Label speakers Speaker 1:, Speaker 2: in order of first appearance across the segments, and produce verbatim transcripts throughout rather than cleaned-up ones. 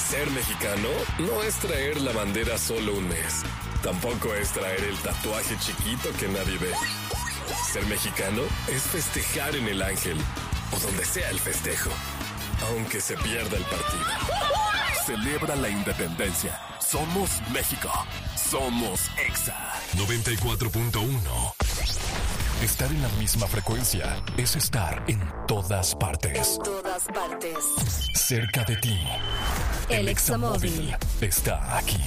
Speaker 1: Ser mexicano no es traer la bandera solo un mes. Tampoco es traer el tatuaje chiquito que nadie ve. Ser mexicano es festejar en el Ángel o donde sea el festejo, aunque se pierda el partido. Celebra la independencia. Somos México. Somos Exa. noventa y cuatro punto uno. Estar en la misma frecuencia es estar en todas partes.
Speaker 2: En todas partes.
Speaker 1: Cerca de ti.
Speaker 2: El Examóvil
Speaker 1: está aquí.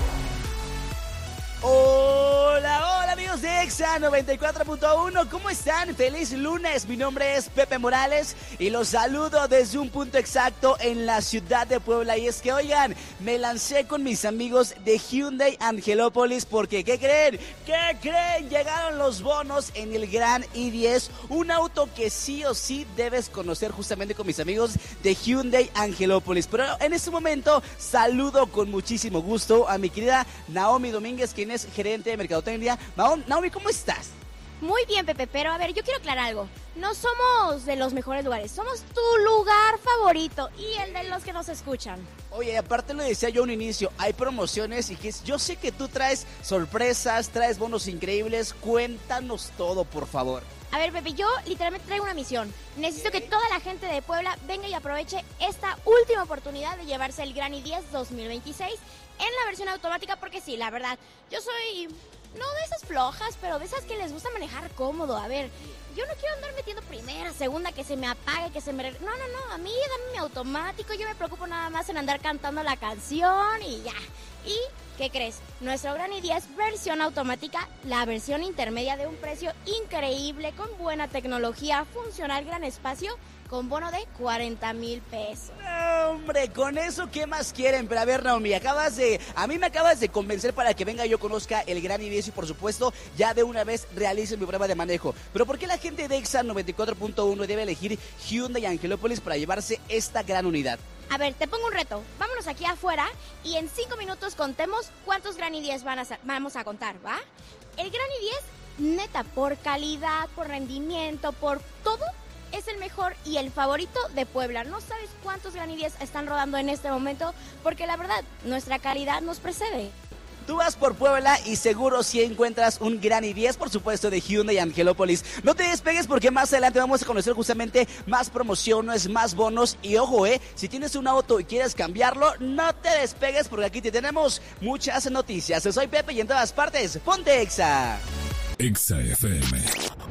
Speaker 3: Hola, hola amigos de Exa noventa y cuatro punto uno, ¿cómo están? Feliz lunes, mi nombre es Pepe Morales y los saludo desde un punto exacto en la ciudad de Puebla. Y es que, oigan, me lancé con mis amigos de Hyundai Angelópolis porque, ¿qué creen? ¿Qué creen? Llegaron los bonos en el Gran i diez, un auto que sí o sí debes conocer justamente con mis amigos de Hyundai Angelópolis. Pero en este momento saludo con muchísimo gusto a mi querida Naomi Domínguez, quien es gerente de mercadotecnia. Naomi, ¿cómo estás?
Speaker 4: Muy bien, Pepe, pero a ver, yo quiero aclarar algo. No somos de los mejores lugares, somos tu lugar favorito y el de los que nos escuchan.
Speaker 3: Oye, aparte lo decía yo a un inicio, hay promociones y que yo sé que tú traes sorpresas, traes bonos increíbles. Cuéntanos todo, por favor.
Speaker 4: A ver, Pepe, yo literalmente traigo una misión. Necesito que toda la gente de Puebla venga y aproveche esta última oportunidad de llevarse el Gran i diez dos mil veintiséis en la versión automática, porque sí, la verdad, yo soy no de esas flojas, pero de esas que les gusta manejar cómodo. A ver, yo no quiero andar metiendo primera, segunda, que se me apague, que se me... No, no, no, a mí dame mi automático, yo me preocupo nada más en andar cantando la canción y ya. Y, ¿qué crees? Nuestro Gran i diez versión automática, la versión intermedia de un precio increíble, con buena tecnología, funcional, gran espacio, con bono de cuarenta mil pesos.
Speaker 3: No, hombre, con eso, ¿qué más quieren? Pero a ver, Naomi, acabas de... A mí me acabas de convencer para que venga yo conozca el Gran i diez y, por supuesto, ya de una vez realice mi prueba de manejo. Pero ¿por qué la gente de Exa noventa y cuatro punto uno debe elegir Hyundai Angelópolis para llevarse esta gran unidad?
Speaker 4: A ver, te pongo un reto. Vámonos aquí afuera y en cinco minutos contemos cuántos Gran i diez van a ser, vamos a contar, ¿va? El Gran i diez, neta, por calidad, por rendimiento, por todo, es el mejor y el favorito de Puebla. No sabes cuántos Gran i diez están rodando en este momento, porque la verdad, nuestra calidad nos precede.
Speaker 3: Tú vas por Puebla y seguro si encuentras un Gran i diez, por supuesto, de Hyundai Angelópolis. No te despegues porque más adelante vamos a conocer justamente más promociones, más bonos. Y ojo, eh, si tienes un auto y quieres cambiarlo, no te despegues porque aquí te tenemos muchas noticias. Soy Pepe y en todas partes, ponte Exa.
Speaker 1: Exa F M.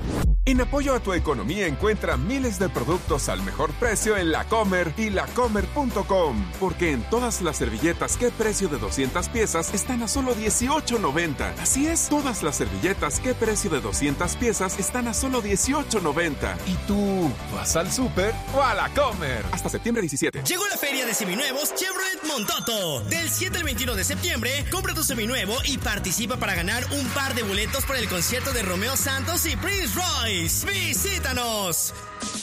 Speaker 5: En apoyo a tu economía encuentra miles de productos al mejor precio en La Comer y la comer punto com. Porque en todas las servilletas qué precio de doscientas piezas están a solo dieciocho noventa. Así es, todas las servilletas qué precio de doscientas piezas están a solo dieciocho noventa. ¿Y tú vas al súper o a La Comer? Hasta septiembre diecisiete.
Speaker 6: Llegó la feria de seminuevos Chevrolet Montoto. Del siete al veintiuno de septiembre, compra tu seminuevo y participa para ganar un par de boletos para el concierto de Romeo Santos y Prince Royce. ¡Visítanos!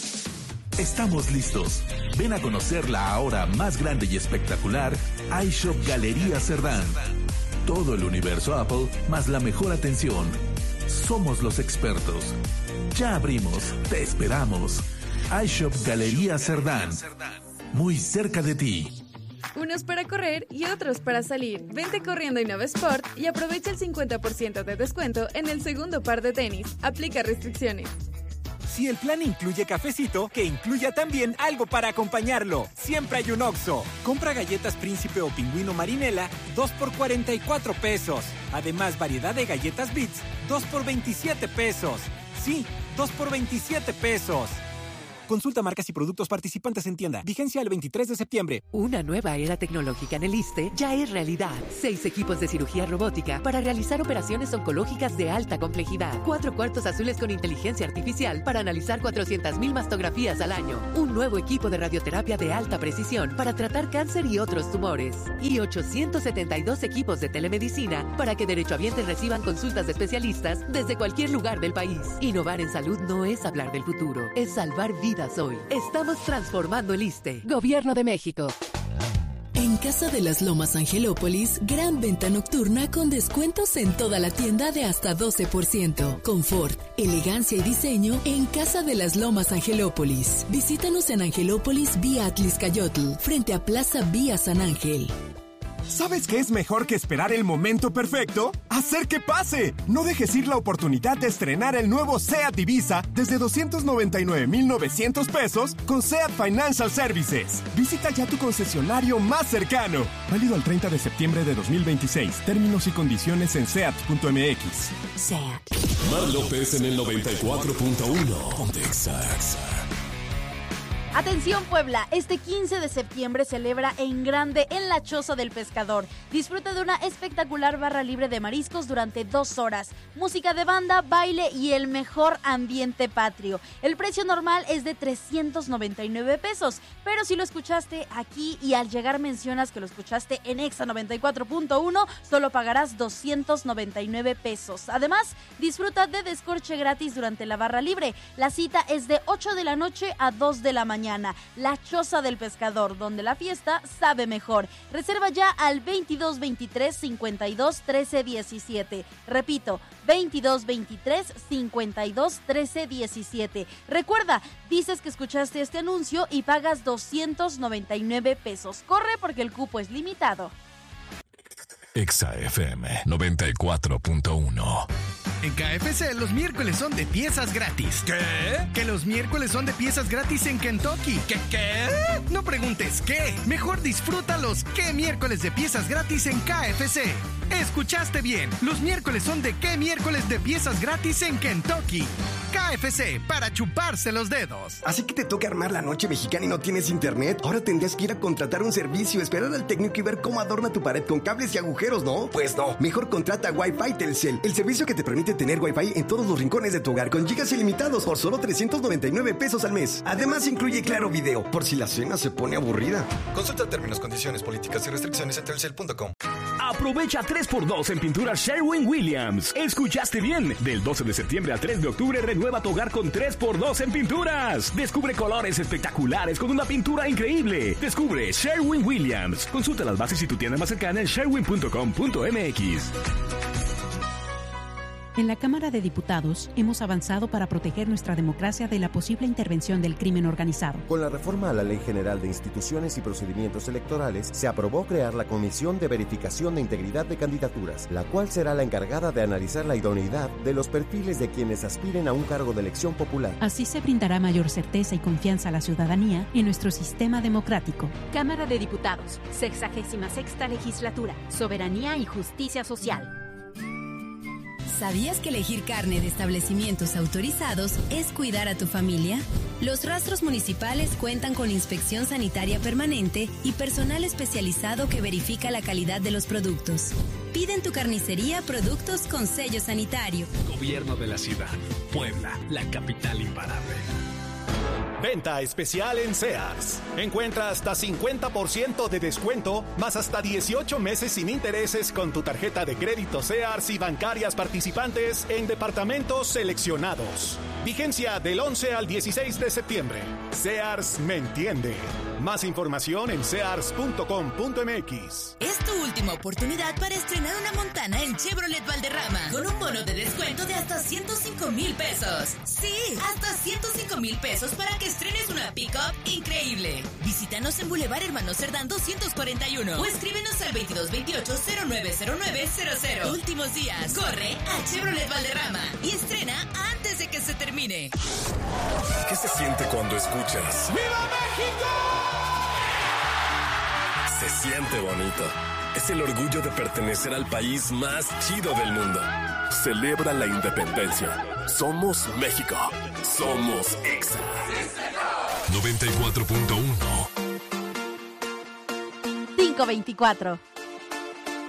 Speaker 7: Estamos listos. Ven a conocer la ahora más grande y espectacular iShop Galería Cerdán. Todo el universo Apple más la mejor atención. Somos los expertos. Ya abrimos. Te esperamos. iShop Galería Cerdán. Muy cerca de ti.
Speaker 8: Unos para correr y otros para salir. Vente corriendo a Innova Sport y aprovecha el cincuenta por ciento de descuento en el segundo par de tenis. Aplica restricciones.
Speaker 9: Si el plan incluye cafecito, que incluya también algo para acompañarlo. Siempre hay un Oxxo. Compra galletas Príncipe o Pingüino Marinela, dos por cuarenta y cuatro pesos. Además, variedad de galletas Bits, dos por veintisiete pesos. Sí, dos por veintisiete pesos. Consulta marcas y productos participantes en tienda. Vigencia el veintitrés de septiembre.
Speaker 10: Una nueva era tecnológica en el ISSSTE ya es realidad. Seis equipos de cirugía robótica para realizar operaciones oncológicas de alta complejidad. Cuatro cuartos azules con inteligencia artificial para analizar cuatrocientas mil mastografías al año. Un nuevo equipo de radioterapia de alta precisión para tratar cáncer y otros tumores. Y ochocientos setenta y dos equipos de telemedicina para que derechohabientes reciban consultas de especialistas desde cualquier lugar del país. Innovar en salud no es hablar del futuro, es salvar vidas hoy. Estamos transformando el ISSSTE. Gobierno de México.
Speaker 2: En
Speaker 11: Casa de las Lomas Angelópolis, gran venta nocturna con descuentos en toda la tienda de hasta doce por ciento. Confort, elegancia y diseño en Casa de las Lomas Angelópolis. Visítanos en Angelópolis vía Atliscayotl, frente a Plaza Vía San Ángel.
Speaker 12: ¿Sabes qué es mejor que esperar el momento perfecto? ¡Hacer que pase! No dejes ir la oportunidad de estrenar el nuevo SEAT Ibiza desde doscientos noventa y nueve mil novecientos pesos con SEAT Financial Services. Visita ya tu concesionario más cercano. Válido al treinta de septiembre de dos mil veintiséis. Términos y condiciones en seat punto m x.
Speaker 11: SEAT.
Speaker 1: Mar López en el noventa y cuatro punto uno. Pontexa.
Speaker 13: Atención Puebla, este quince de septiembre celebra en grande en la Choza del Pescador. Disfruta de una espectacular barra libre de mariscos durante dos horas. Música de banda, baile y el mejor ambiente patrio. El precio normal es de trescientos noventa y nueve pesos, pero si lo escuchaste aquí y al llegar mencionas que lo escuchaste en Exa noventa y cuatro punto uno, solo pagarás doscientos noventa y nueve pesos. Además, disfruta de descorche gratis durante la barra libre. La cita es de ocho de la noche a dos de la mañana. La Choza del Pescador, donde la fiesta sabe mejor. Reserva ya al veintidós veintitrés cincuenta y dos trece diecisiete. Repito, veintidós veintitrés cincuenta y dos trece diecisiete. Recuerda, dices que escuchaste este anuncio y pagas doscientos noventa y nueve pesos. Corre porque el cupo es limitado.
Speaker 1: Exa F M noventa y cuatro punto uno.
Speaker 14: En K F C los miércoles son de piezas gratis. ¿Qué? Que los miércoles son de piezas gratis en Kentucky. ¿Qué qué? No preguntes qué. Mejor disfruta los qué miércoles de piezas gratis en K F C. Escuchaste bien. Los miércoles son de qué miércoles de piezas gratis en Kentucky. K F C, para chuparse los dedos.
Speaker 15: Así que te toca armar la noche mexicana y no tienes internet. Ahora tendrías que ir a contratar un servicio, esperar al técnico y ver cómo adorna tu pared con cables y agujeros, ¿no? Pues no. Mejor contrata Wi-Fi Telcel, el servicio que te permite tener Wi-Fi en todos los rincones de tu hogar con gigas ilimitados por solo trescientos noventa y nueve pesos al mes. Además incluye Claro Video, por si la cena se pone aburrida.
Speaker 16: Consulta términos, condiciones, políticas y restricciones en telcel punto com.
Speaker 17: Aprovecha tres por dos en pintura Sherwin-Williams. ¿Escuchaste bien? Del doce de septiembre al tres de octubre renueva tu hogar con tres por dos en pinturas. Descubre colores espectaculares con una pintura increíble. Descubre Sherwin-Williams. Consulta las bases y tu tienda más cercana en sherwin punto com punto m x.
Speaker 18: En la Cámara de Diputados hemos avanzado para proteger nuestra democracia de la posible intervención del crimen organizado.
Speaker 19: Con la reforma a la Ley General de Instituciones y Procedimientos Electorales, se aprobó crear la Comisión de Verificación de Integridad de Candidaturas, la cual será la encargada de analizar la idoneidad de los perfiles de quienes aspiren a un cargo de elección popular.
Speaker 18: Así se brindará mayor certeza y confianza a la ciudadanía en nuestro sistema democrático.
Speaker 20: Cámara de Diputados, sexagésima sexta legislatura, soberanía y justicia social.
Speaker 21: ¿Sabías que elegir carne de establecimientos autorizados es cuidar a tu familia? Los rastros municipales cuentan con inspección sanitaria permanente y personal especializado que verifica la calidad de los productos. Pide en tu carnicería productos con sello sanitario.
Speaker 22: Gobierno de la ciudad. Puebla, la capital imparable.
Speaker 23: Venta especial en Sears. Encuentra hasta cincuenta por ciento de descuento, más hasta dieciocho meses sin intereses con tu tarjeta de crédito Sears y bancarias participantes en departamentos seleccionados. Vigencia del once al dieciséis de septiembre. Sears me entiende. Más información en sears punto com punto m x.
Speaker 24: Es tu última oportunidad para estrenar una Montana en Chevrolet Valderrama con un bono de descuento de hasta ciento cinco mil pesos. Sí, hasta ciento cinco mil pesos para que estrenes una pick-up increíble. Visítanos en Boulevard Hermano Cerdán doscientos cuarenta y uno o escríbenos al veintidós veintiocho cero nueve cero nueve cero cero. Últimos días. Corre a Chevrolet Valderrama y estrena antes de que se termine.
Speaker 1: ¿Qué se siente cuando escuchas?
Speaker 14: ¡Viva México!
Speaker 1: Se siente bonito. Es el orgullo de pertenecer al país más chido del mundo. Celebra la independencia. Somos México. Somos Exa. noventa y cuatro punto uno.
Speaker 13: cinco veinticuatro.